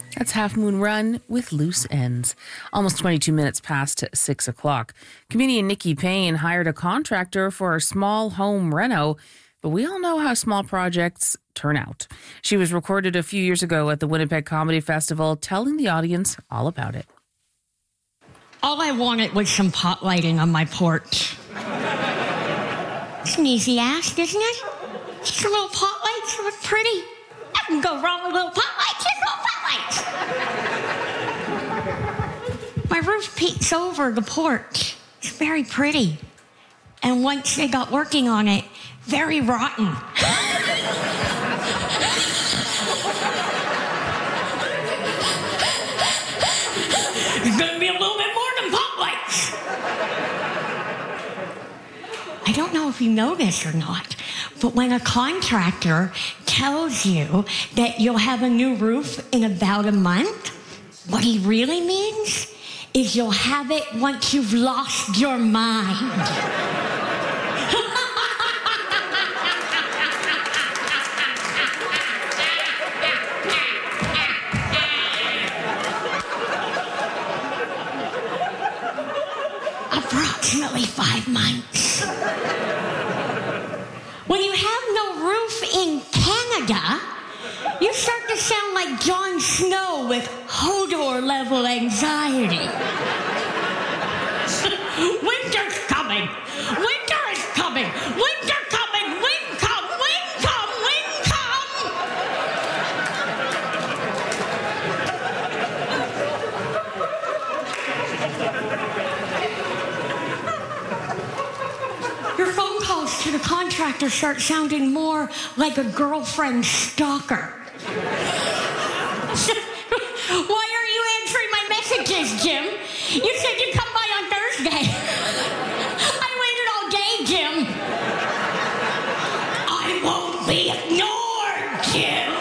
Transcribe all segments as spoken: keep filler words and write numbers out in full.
That's Half Moon Run with Loose Ends. Almost twenty-two minutes past six o'clock. Comedian Nikki Payne hired a contractor for a small home reno, but we all know how small projects turn out. She was recorded a few years ago at the Winnipeg Comedy Festival, telling the audience all about it. All I wanted was some pot lighting on my porch. It's an easy ask, isn't it? Just a little pot lights look pretty. I can go wrong with little pot lights. Just little pot lights. My roof peeks over the porch. It's very pretty. And once they got working on it, very rotten. It's going to be a little bit more than pot lights. I don't know if you know this or not, but when a contractor tells you that you'll have a new roof in about a month, what he really means is you'll have it once you've lost your mind. Approximately five months. When you have no roof in Canada, you start to sound like Jon Snow with Hodor-level anxiety. Winter's coming. Winter is coming. Winter coming. Wind come. Wind come. Wind come. Your phone calls to the contractor start sounding more like a girlfriend stalker. Why aren't you answering my messages, Jim? You said you'd come by on Thursday. I waited all day, Jim. I won't be ignored, Jim.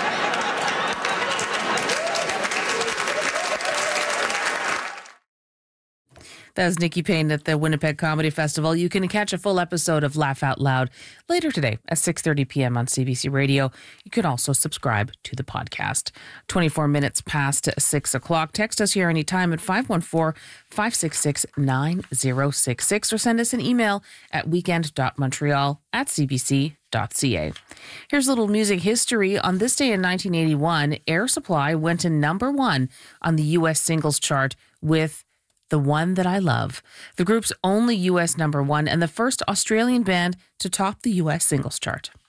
That was Nikki Payne at the Winnipeg Comedy Festival. You can catch a full episode of Laugh Out Loud later today at six thirty p.m. on C B C Radio. You can also subscribe to the podcast. twenty-four minutes past six o'clock. Text us here anytime at five one four, five six six, nine zero six six or send us an email at weekend.montreal at cbc.ca. Here's a little music history. On this day in nineteen eighty-one, Air Supply went to number one on the U S singles chart with The One That I Love, the group's only U S number one and the first Australian band to top the U S singles chart.